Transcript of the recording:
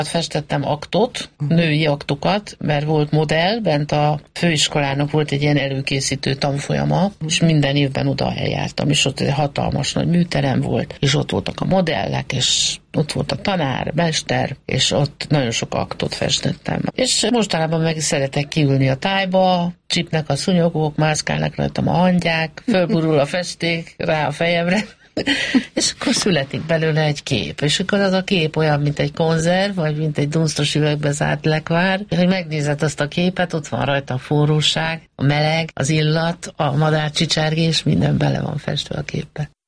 Festettem aktot, női aktokat, mert volt modell, bent a főiskolának volt egy ilyen előkészítő tanfolyama, és minden évben oda eljártam, és ott egy hatalmas nagy műterem volt, és ott voltak a modellek, és ott volt a tanár, mester, és ott nagyon sok aktot festettem. És mostanában meg szeretek kiülni a tájba, csipnek a szúnyogok, mászkálnak rajtam a hangyák, fölburul a festék rá a fejemre, és akkor születik belőle egy kép. És akkor az a kép olyan, mint egy konzerv, vagy mint egy dunsztos üvegbe zárt lekvár, hogy megnézed azt a képet, ott van rajta a forróság, a meleg, az illat, a madárcsicsárgés, minden bele van festve a képbe.